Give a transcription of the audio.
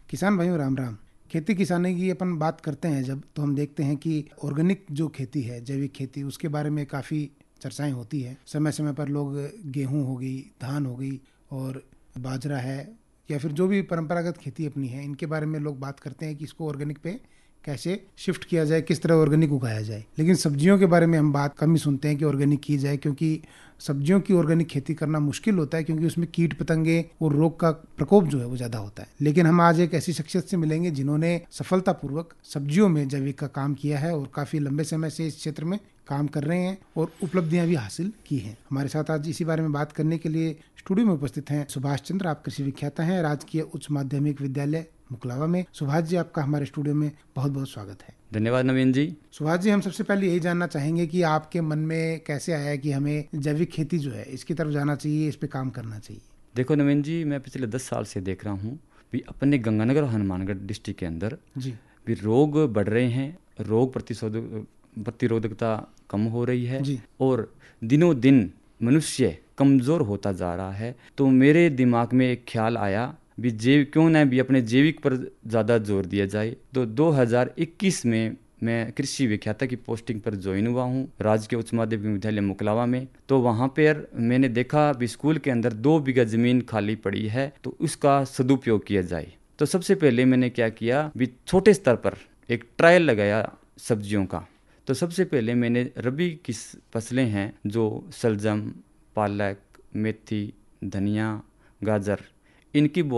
किसान भाइयों राम राम। खेती किसानी की अपन बात करते हैं जब, तो हम देखते हैं कि ऑर्गेनिक जो खेती है, जैविक खेती, उसके बारे में काफ़ी चर्चाएं होती है। समय समय पर लोग गेहूं हो गई, धान हो गई और बाजरा है, या फिर जो भी परंपरागत खेती अपनी है, इनके बारे में लोग बात करते हैं कि इसको ऑर्गेनिक पे कैसे शिफ्ट किया जाए, किस तरह ऑर्गेनिक उगाया जाए। लेकिन सब्जियों के बारे में हम बात कम ही सुनते हैं कि ऑर्गेनिक की जाए, क्योंकि सब्जियों की ऑर्गेनिक खेती करना मुश्किल होता है, क्योंकि उसमें कीट पतंगे और रोग का प्रकोप जो है वो ज़्यादा होता है। लेकिन हम आज एक ऐसी शख्सियत से मिलेंगे जिन्होंने सफलतापूर्वक सब्जियों में जैविक का काम किया है और काफ़ी लंबे समय से इस क्षेत्र में काम कर रहे हैं और उपलब्धियां भी हासिल की हैं। हमारे साथ आज इसी बारे में बात करने के लिए स्टूडियो में उपस्थित हैं सुभाष चंद्र। आप कृषि विख्याता हैं, राजकीय उच्च माध्यमिक विद्यालय मुकलावा में। सुभाष जी, आपका हमारे स्टूडियो में बहुत बहुत स्वागत है। धन्यवाद नवीन जी। सुभाष जी, हम सबसे पहले यही जानना चाहेंगे कि आपके मन में कैसे आया कि हमें जैविक खेती जो है इसकी तरफ जाना चाहिए, इस पे काम करना चाहिए। देखो नवीन जी, मैं पिछले 10 साल से देख रहा हूँ भी अपने गंगानगर और हनुमानगढ़ डिस्ट्रिक्ट के अंदर जी भी रोग बढ़ रहे हैं, रोग प्रतिरोधकता कम हो रही है जी और दिनों दिन मनुष्य कमज़ोर होता जा रहा है। तो मेरे दिमाग में एक ख्याल आया भी क्यों ना भी अपने जैविक पर ज़्यादा जोर दिया जाए। तो 2021 में मैं कृषि विख्याता की पोस्टिंग पर ज्वाइन हुआ हूँ राजकीय उच्च माध्यमिक विद्यालय मुकलावा में। तो वहाँ पर मैंने देखा भी स्कूल के अंदर 2 बीघा ज़मीन खाली पड़ी है, तो उसका सदुपयोग किया जाए। तो सबसे पहले मैंने क्या किया भी छोटे स्तर पर एक ट्रायल लगाया सब्जियों का। तो सबसे पहले मैंने रबी की फसलें हैं जो शलजम, पालक, मेथी, धनिया, गाजर, इनकी